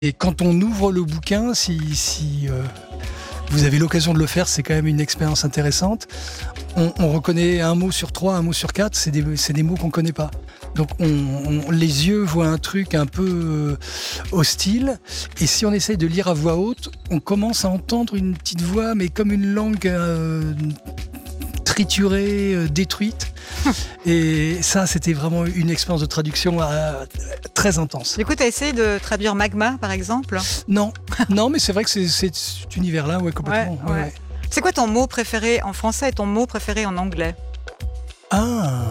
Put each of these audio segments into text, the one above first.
Et quand on ouvre le bouquin, si vous avez l'occasion de le faire, c'est quand même une expérience intéressante. On reconnaît un mot sur 3, un mot sur 4, c'est des mots qu'on ne connaît pas. Donc les yeux voient un truc un peu hostile, et si on essaye de lire à voix haute, on commence à entendre une petite voix, mais comme une langue triturée, détruite. Et ça, c'était vraiment une expérience de traduction très intense. Du coup, tu as essayé de traduire magma, par exemple ? Non, mais c'est vrai que c'est cet univers-là, ouais, complètement. Ouais. C'est quoi ton mot préféré en français et ton mot préféré en anglais ? Ah,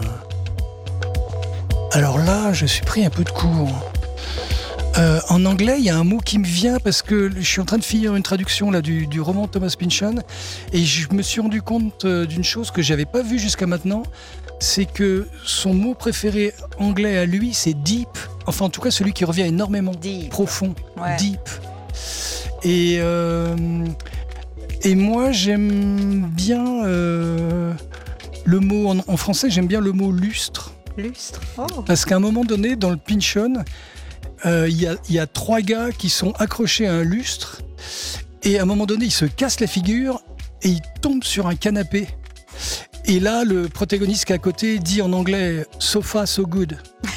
alors là, je suis pris un peu de court. En anglais, il y a un mot qui me vient parce que je suis en train de finir une traduction là, du roman de Thomas Pynchon, et je me suis rendu compte d'une chose que je n'avais pas vue jusqu'à maintenant, c'est que son mot préféré anglais à lui, c'est deep. Enfin, en tout cas, celui qui revient énormément. Deep. Profond. Ouais. Deep. Et moi, j'aime bien le mot, en français, j'aime bien le mot lustre. Lustre. Oh. Parce qu'à un moment donné, dans le Pynchon, il y a 3 gars qui sont accrochés à un lustre, et à un moment donné, ils se cassent la figure et ils tombent sur un canapé. Et là, le protagoniste qui est à côté dit en anglais « so far, so good ».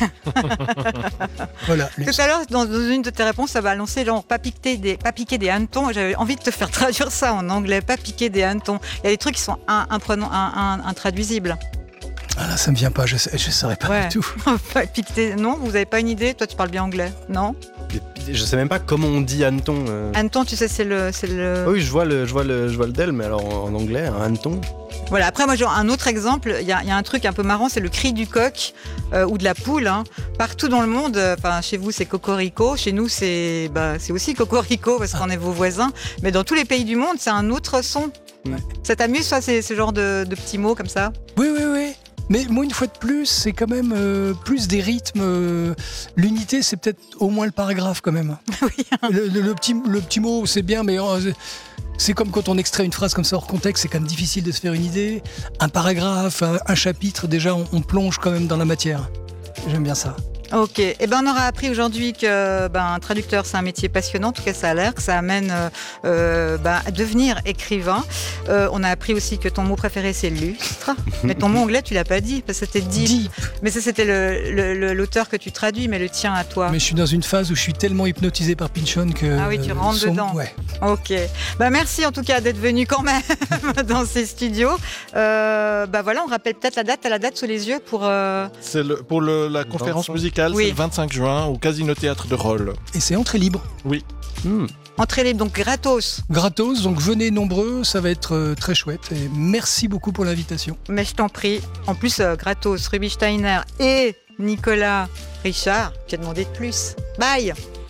Voilà. Tout à l'heure, dans une de tes réponses, ça va annoncer genre pas piquer des hannetons. J'avais envie de te faire traduire ça en anglais, pas piquer des hannetons. Il y a des trucs qui sont intraduisibles. Ah là, ça me vient pas, je saurais pas du tout. Non, vous avez pas une idée ? Toi, tu parles bien anglais, non ? Je sais même pas comment on dit hanneton. Hanneton, tu sais, c'est le. Oui, je vois le del, mais alors en anglais, un hanneton. Voilà. Après, moi, un autre exemple. Il y a un truc un peu marrant, c'est le cri du coq ou de la poule. Hein. Partout dans le monde, chez vous, c'est cocorico. Chez nous, c'est aussi cocorico parce qu'on est vos voisins. Mais dans tous les pays du monde, c'est un autre son. Ouais. Ça t'amuse, ça, ce genre de petits mots comme ça ? Oui. Mais moi, une fois de plus, c'est quand même plus des rythmes. L'unité, c'est peut-être au moins le paragraphe quand même. Oui. Le petit mot, c'est bien, mais c'est comme quand on extrait une phrase comme ça hors contexte, c'est quand même difficile de se faire une idée. Un paragraphe, un chapitre, déjà, on plonge quand même dans la matière. J'aime bien ça. Ok, on aura appris aujourd'hui que un traducteur c'est un métier passionnant, en tout cas ça a l'air, que ça amène à devenir écrivain. On a appris aussi que ton mot préféré c'est lustre, mais ton mot anglais tu l'as pas dit, parce que c'était deep. Mais ça c'était l'auteur que tu traduis, mais le tien à toi. Mais je suis dans une phase où je suis tellement hypnotisé par Pynchon que... Ah oui, tu rentres dedans. Ouais. Ok, merci en tout cas d'être venu quand même dans ces studios. On rappelle peut-être la date, t'as la date sous les yeux pour... C'est pour la conférence musicale. Oui. C'est le 25 juin au Casino Théâtre de Rolles. Et c'est entrée libre. Oui. Entrée libre, donc gratos. Gratos, donc venez nombreux, ça va être très chouette. Et merci beaucoup pour l'invitation. Mais je t'en prie. En plus, gratos, Ruby Steiner et Nicolas Richard, tu as demandé de plus. Bye.